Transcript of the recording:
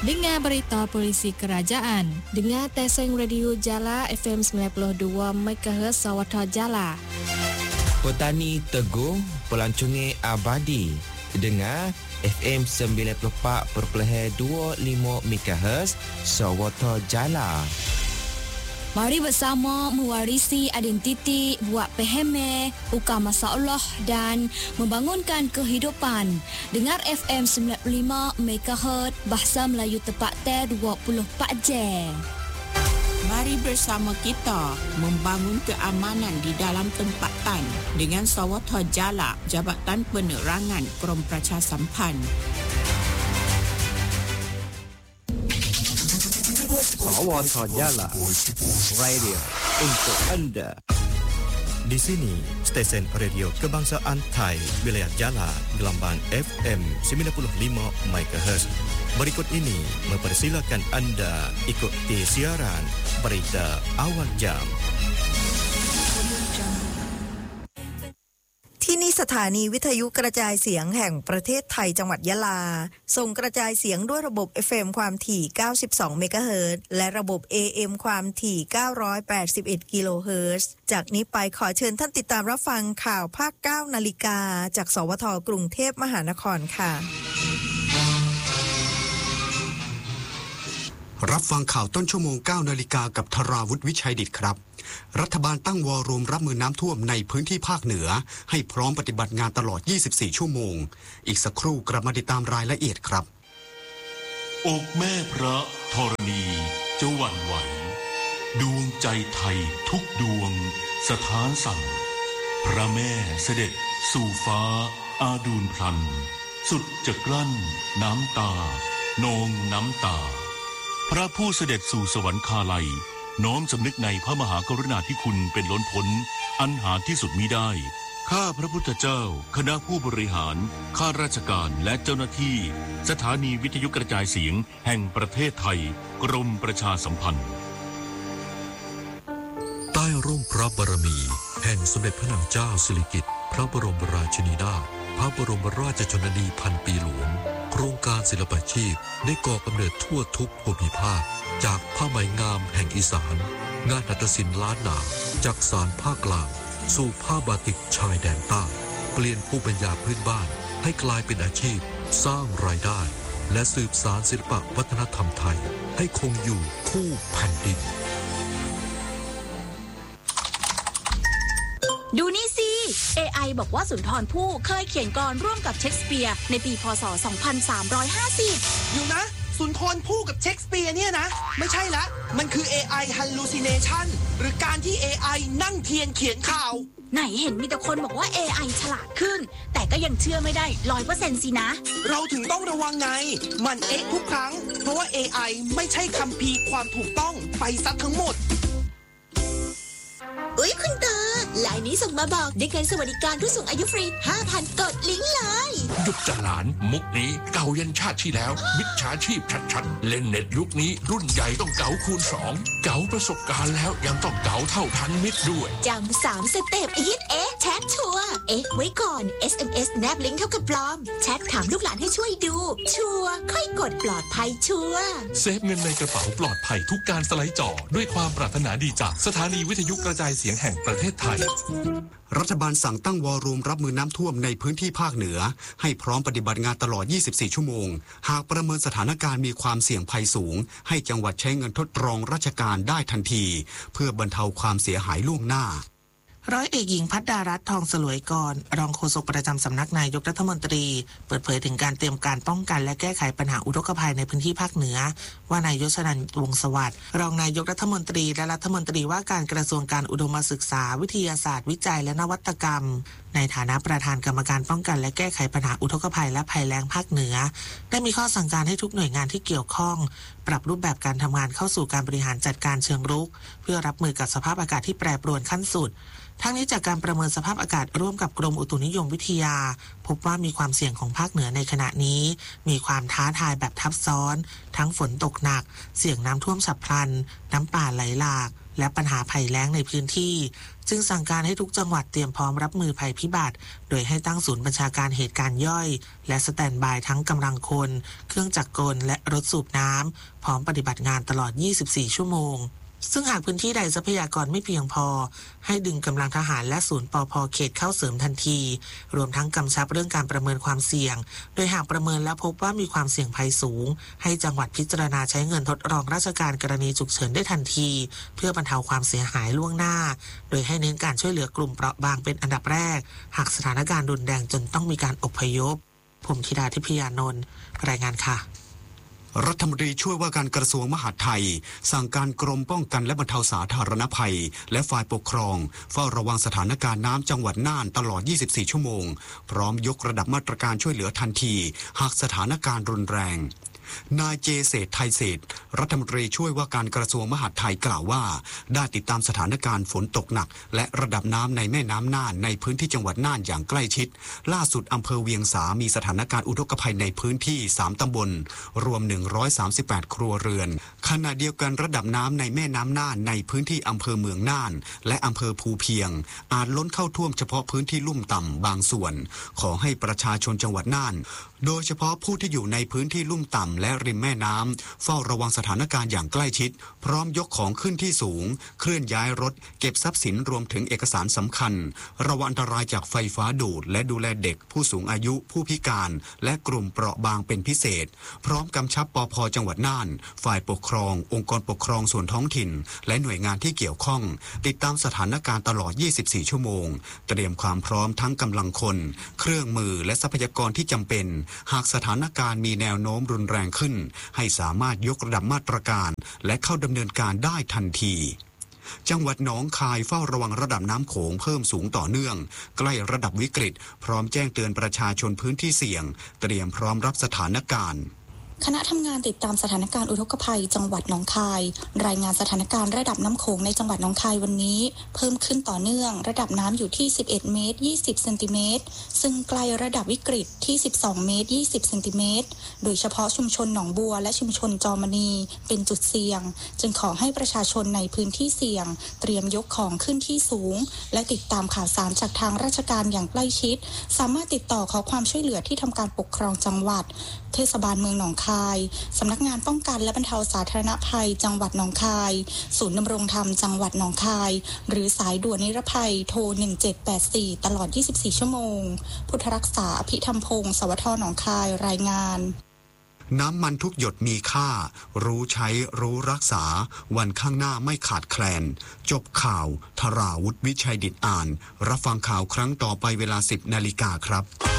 Dengar berita polisi kerajaan. Dengar Teseng Radio Jala FM 92 MHz Sawatha Jala. Petani Teguh Pelancongan Abadi. Dengar FM 94.25 MHz Sawatha Jala. Mari bersama mewarisi identiti, buat peheme, ukar masalah dan membangunkan kehidupan. Dengar FM 95 MHz Bahasa Melayu tepat 24 jam. Mari bersama kita membangun keamanan di dalam tempatan dengan Sawatha Jala, Jabatan Penerangan Krom Pracha Samphan. Sawatha Jala Radio untuk anda. Di sini stesen radio kebangsaan Thai wilayah Jala gelombang FM 95 MHz. Berikut ini mempersilakan anda ikuti siaran berita awal jam. ที่นี่สถานีวิทยุกระจายเสียงแห่งประเทศไทยจังหวัดยะลาส่งกระจายเสียงด้วยระบบ FM ความถี่ 92 เมกะเฮิรตซ์และระบบ AM ความถี่ 981 กิโลเฮิรตซ์จากนี้ไปขอเชิญท่านติดตามรับฟังข่าวภาค 9 นาฬิกาจากสวท.กรุงเทพมหานครค่ะรับฟังข่าวต้นชั่วโมง 9 นาฬิกากับธราวุฒิวิชัยดิษฐ์ครับรัฐบาลตั้งวอลุ่มรับมือน้ำท่วมในพื้นที่ภาคเหนือให้พร้อมปฏิบัติงานตลอด 24 ชั่วโมงอีกสักครู่กลับมาติดตามรายละเอียดครับอกแม่พระธรณีจะหวั่นไหวดวงใจไทยทุกดวงสถานสั่นพระแม่เสด็จสู่ฟ้าอาดูลพลันสุดจะกลั้นน้ำตานองน้ำตาพระผู้เสด็จสู่สวรรคาลัยน้อมสำนึกในพระมหากรุณาธิคุณเป็นล้นพ้นอันหาที่สุดมิได้ข้าพระพุทธเจ้าคณะผู้บริหารข้าราชการและเจ้าหน้าที่สถานีวิทยุกระจายเสียงแห่งประเทศไทยกรมประชาสัมพันธ์ใต้ร่มพระบารมีแห่งสมเด็จพระนางเจ้าสิริกิติ์พระบรมราชินีนาถพระบรมราชชนนีพันปีหลวงโครงการศิลปาชีพได้ก่อกำเนิดทั่วทุกภูมิภาคจากผ้าไหมงามแห่งอีสานงานหัตถศิลป์ล้านนาจากสานภาคกลางสู่ผ้าบาติกชายแดนใต้เปลี่ยนภูมิปัญญาพื้นบ้านให้กลายเป็นอาชีพสร้างรายได้และสืบสานศิลปวัฒนธรรมไทยให้คงอยู่คู่แผ่นดินดูนี่สิ AI บอกว่าสุนทรภู่เคยเขียนกลอนร่วมกับเชคสเปียร์ในปีพ.ศ. 2350 อยู่นะสุนทรภู่กับเชคสเปียร์เนี่ยนะไม่ใช่ละมันคือ AI hallucination หรือการที่ AI นั่งเทียนเขียนข่าวไหนเห็นมีแต่คนบอกว่า AI ฉลาดขึ้นแต่ก็ยังเชื่อไม่ได้ 100% สินะเราถึงต้องระวังไงมันทุกครั้งเพราะว่า AI ไม่ใช่คัมภีร์ความถูกต้องไปซะทั้งหมดอุ๊ยคุณตาไลน์นี้ส่งมาบอกได้เงินสวัสดิการผู้สูงอายุฟรี 5,000 กดลิงก์เลยหยุดจะหลานมุกนี้เก่ายันชาติที่แล้วมิจฉาชีพชัดๆเล่นเน็ตยุคนี้รุ่นใหญ่ต้องเก๋าคูณ2เก๋าประสบการณ์แล้วยังต้องเก๋าเท่าทันมิตรด้วยจำ3 สเต็ปแชทชัวร์ไว้ก่อน SMS แนบลิงก์เท่ากับปลอมแชทถามลูกหลานให้ช่วยดูชัวร์ค่อยกดปลอดภัยชัวร์เซฟเงินในกระเป๋าปลอดภัยทุกการสไลด์จอด้วยความปรารถนาดีจากสถานีวิทยุกระจายเสียงแห่งประเทศไทยรัฐบาลสั่งตั้งวอลุ่มรับมือน้ำท่วมในพื้นที่ภาคเหนือให้พร้อมปฏิบัติงานตลอด 24 ชั่วโมงหากประเมินสถานการณ์มีความเสี่ยงภัยสูงให้จังหวัดใช้เงินทดรองราชการได้ทันทีเพื่อบรรเทาความเสียหายล่วงหน้าร้อยเอกหญิงภัทรารัตน์ทองสลวยกรรองโฆษกประจำสำนักนายกรัฐมนตรีเปิดเผยถึงการเตรียมการป้องกันและแก้ไขปัญหาอุทกภัยในพื้นที่ภาคเหนือว่านายยศนันท์วงศ์สวัสดิ์รองนายกรัฐมนตรีและรัฐมนตรีว่าการกระทรวงการอุดมศึกษาวิทยาศาสตร์วิจัยและนวัตกรรมในฐานะประธานกรรมการป้องกันและแก้ไขปัญหาอุทกภัยและภัยแล้งภาคเหนือได้มีข้อสั่งการให้ทุกหน่วยงานที่เกี่ยวข้องปรับรูปแบบการทำงานเข้าสู่การบริหารจัดการเชิงรุกเพื่อรับมือกับสภาพอากาศที่แปรปรวนขั้นสุดทั้งนี้จากการประเมินสภาพอากาศร่วมกับกรมอุตุนิยมวิทยาพบว่ามีความเสี่ยงของภาคเหนือในขณะนี้มีความท้าทายแบบทับซ้อนทั้งฝนตกหนักเสี่ยงน้ำท่วมฉับพลันน้ำป่าไหลหลากและปัญหาภัยแล้งในพื้นที่จึงสั่งการให้ทุกจังหวัดเตรียมพร้อมรับมือภัยพิบัติโดยให้ตั้งศูนย์บัญชาการเหตุการณ์ย่อยและสแตนด์บายทั้งกำลังคนเครื่องจักรกลและรถสูบน้ำพร้อมปฏิบัติงานตลอด 24 ชั่วโมงซึ่งหากพื้นที่ใดทรัพยากรไม่เพียงพอให้ดึงกำลังทหารและศูนย์ปภ.เขตเข้าเสริมทันทีรวมทั้งกำชับเรื่องการประเมินความเสี่ยงโดยหากประเมินแล้วพบว่ามีความเสี่ยงภัยสูงให้จังหวัดพิจารณาใช้เงินทดรองราชการกรณีฉุกเฉินได้ทันทีเพื่อบรรเทาความเสียหายล่วงหน้าโดยให้เน้นการช่วยเหลือกลุ่มเปราะบางเป็นอันดับแรกหากสถานการณ์รุนแรงจนต้องมีการอพยพผมธิดาทิพยานนท์รายงานค่ะรัฐมนตรีช่วยว่าการกระทรวงมหาดไทยสั่งการกรมป้องกันและบรรเทาสาธารณภัยและฝ่ายปกครองเฝ้าระวังสถานการณ์น้ำจังหวัดน่านตลอด 24 ชั่วโมงพร้อมยกระดับมาตรการช่วยเหลือทันทีหากสถานการณ์รุนแรงนายเจเศรษฐ์ไทยเศรษฐ์รัฐมนตรีช่วยว่าการกระทรวงมหาดไทยกล่าวว่าได้ติดตามสถานการณ์ฝนตกหนักและระดับน้ำในแม่น้ำน่านในพื้นที่จังหวัดน่านอย่างใกล้ชิดล่าสุดอำเภอเวียงสามีสถานการณ์อุทกภัยในพื้นที่3ตำบลรวม138ครัวเรือนขณะเดียวกันระดับน้ำในแม่น้ำน่านในพื้นที่อำเภอเมืองน่านและอำเภอภูเพียงอาจล้นเข้าท่วมเฉพาะพื้นที่ลุ่มต่ำบางส่วนขอให้ประชาชนจังหวัดน่านโดยเฉพาะผู้ที่อยู่ในพื้นที่ลุ่มต่ำและริมแม่น้ำเฝ้าระวังสถานการณ์อย่างใกล้ชิดพร้อมยกของขึ้นที่สูงเคลื่อนย้ายรถเก็บทรัพย์สินรวมถึงเอกสารสำคัญระวังอันตรายจากไฟฟ้าดูดและดูแลเด็กผู้สูงอายุผู้พิการและกลุ่มเปราะบางเป็นพิเศษพร้อมกำชับปภ.จังหวัดน่านฝ่ายปกครององค์กรปกครองส่วนท้องถิ่นและหน่วยงานที่เกี่ยวข้องติดตามสถานการณ์ตลอด 24 ชั่วโมงเตรียมความพร้อมทั้งกำลังคนเครื่องมือและทรัพยากรที่จำเป็นหากสถานการณ์มีแนวโน้มรุนแรงขึ้นให้สามารถยกระดับมาตรการและเข้าดำเนินการได้ทันทีจังหวัดหนองคายเฝ้าระวังระดับน้ำโขงเพิ่มสูงต่อเนื่องใกล้ระดับวิกฤตพร้อมแจ้งเตือนประชาชนพื้นที่เสี่ยงเตรียมพร้อมรับสถานการณ์คณะทำงานติดตามสถานการณ์อุทกภัยจังหวัดหนองคายรายงานสถานการณ์ระดับน้ำโขงในจังหวัดหนองคายวันนี้เพิ่มขึ้นต่อเนื่องระดับน้ำอยู่ที่11เมตร20เซนติเมตรซึ่งใกล้ระดับวิกฤตที่12เมตร20เซนติเมตรโดยเฉพาะชุมชนหนองบัวและชุมชนจอมณีเป็นจุดเสี่ยงจึงขอให้ประชาชนในพื้นที่เสี่ยงเตรียมยกของขึ้นที่สูงและติดตามข่าวสารจากทางราชการอย่างใกล้ชิดสามารถติดต่อขอความช่วยเหลือที่ทำการปกครองจังหวัดเทศบาลเมืองหนองคายสำนักงานป้องกันและบรรเทาสาธารณภัยจังหวัดหนองคายศูนย์ดำรงธรรมจังหวัดหนองคายหรือสายด่วนนิรภัยโทร1784ตลอด24ชั่วโมงพุทธรักษาอภิธรรมพงศ์สวทหนองคายรายงานน้ำมันทุกหยดมีค่ารู้ใช้รู้รักษาวันข้างหน้าไม่ขาดแคลนจบข่าวธราวุฒิวิชัยดิษฐ์อ่านรับฟังข่าวครั้งต่อไปเวลา 10 นาฬิกาครับ